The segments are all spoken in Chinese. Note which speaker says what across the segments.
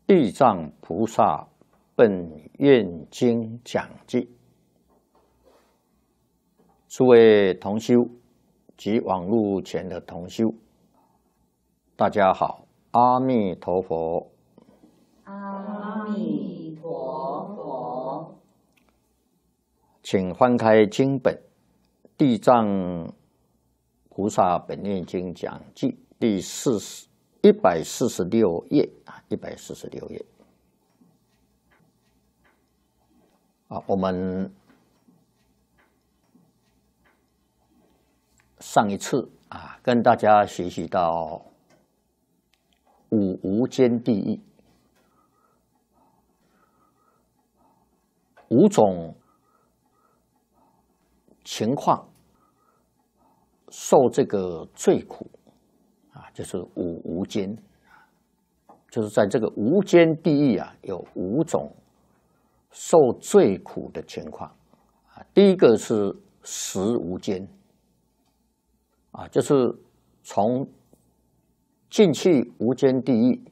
Speaker 1: 地藏菩萨本愿经讲记。诸位同修及网络前的同修，大家好，阿弥陀佛。
Speaker 2: 阿弥陀佛。
Speaker 1: 请翻开经本《地藏菩萨本愿经讲记》第146页，146页。我们上一次跟大家学习到五无间地狱5种情况受这个罪苦就是五无间，就是在这个无间地狱有5种受罪苦的情况第一个是食无间就是从进去无间地狱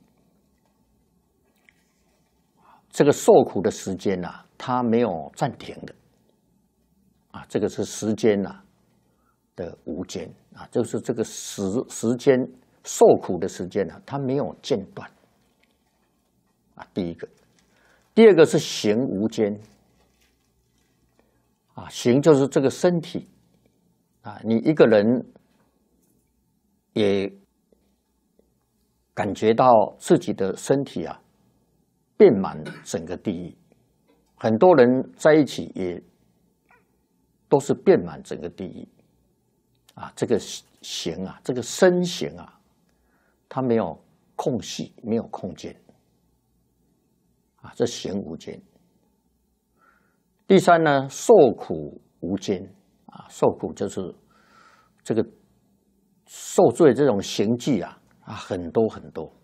Speaker 1: 这个受苦的时间它没有暂停的这个是时间的无间就是这个时间受苦的时间它没有间断第一个。第二个是行无间行就是这个身体你一个人也感觉到自己的身体遍满整个地狱，很多人在一起也都是遍满整个地狱这个行这个身形它没有空隙，没有空间这行无间。第三呢，受苦无间受苦就是这个受罪这种刑具很多很多